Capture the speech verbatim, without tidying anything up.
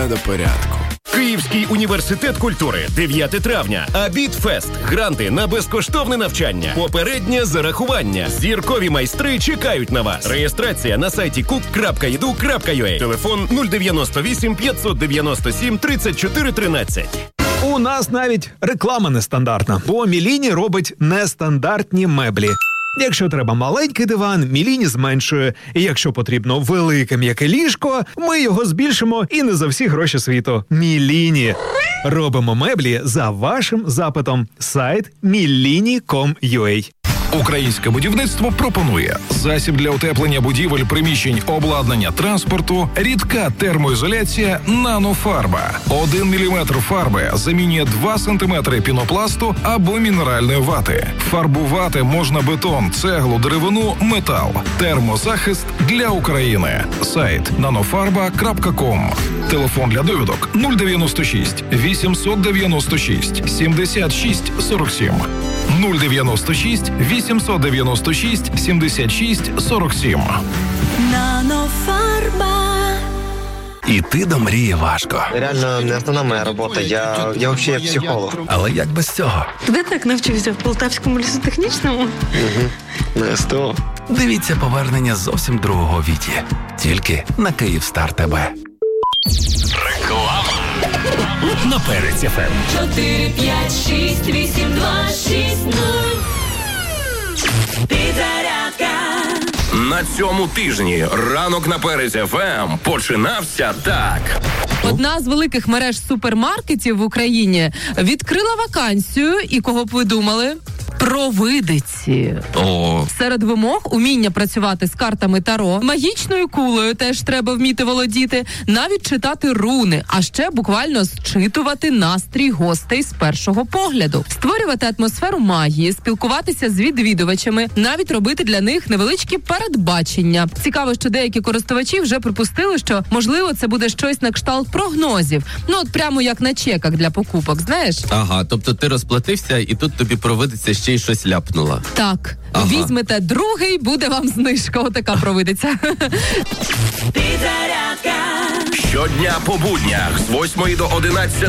до порядку. Київський університет культури. дев'яте травня. Абітфест. Гранти на безкоштовне навчання. Попереднє зарахування. Зіркові майстри чекають на вас. Реєстрація на сайті кук крапка і ді ю крапка ю а. Телефон нуль дев'яносто вісім п'ятсот дев'яносто сім тридцять чотири тринадцять. У нас навіть реклама нестандартна, бо Міліні робить нестандартні меблі. Якщо треба маленький диван, Міліні зменшує. І якщо потрібно велике м'яке ліжко, ми його збільшимо і не за всі гроші світу. Міліні. Робимо меблі за вашим запитом. Сайт міліні крапка ком крапка ю а. Українське будівництво пропонує засіб для утеплення будівель, приміщень, обладнання, транспорту, рідка термоізоляція «Нанофарба». Один міліметр фарби замінює два сантиметри пінопласту або мінеральної вати. Фарбувати можна бетон, цеглу, деревину, метал. Термозахист для України. Сайт нанофарба крапка ком. Телефон для довідок нуль дев'яносто шість вісімсот дев'яносто шість сімдесят шість сорок сім. нуль дев'яносто шість вісімсот дев'яносто шість сімдесят шість сорок сім. Нанофарба. Іти до мрії важко. Реально не основна моя робота, я, я взагалі психолог. Але як без цього? Де так навчився? В Полтавському лісотехнічному? Угу. На СТО. Дивіться повернення зовсім другого Віті. Тільки на Київстар ТВ. Реклама на Перець еф ем. чотири, п'ять, шість, вісім, два, шість, нуль. Підзарядка. На цьому тижні ранок на Перець еф ем починався так. Одна з великих мереж супермаркетів в Україні відкрила вакансію, і кого б ви думали? Провидиці. О. Серед вимог уміння працювати з картами Таро, магічною кулею теж треба вміти володіти, навіть читати руни, а ще буквально зчитувати настрій гостей з першого погляду, створювати атмосферу магії, спілкуватися з відвідувачами, навіть робити для них невеличкі передбачення. Цікаво, що деякі користувачі вже припустили, що, можливо, це буде щось на кшталт прогнозів. Ну, от прямо як на чеках для покупок, знаєш? Ага, тобто ти розплатився, і тут тобі провидиться ще й щось ляпнула. Так. Ага. Візьмете другий, буде вам знижка. Отака провидиться. Підзарядка. Щодня по буднях з восьмої до одинадцятої